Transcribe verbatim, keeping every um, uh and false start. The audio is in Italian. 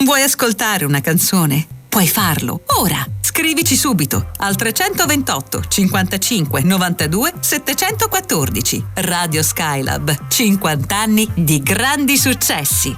vuoi ascoltare una canzone? Puoi farlo ora. Scrivici subito al trecentoventotto cinquantacinque novantadue settecentoquattordici. Radio Skylab, cinquanta anni di grandi successi.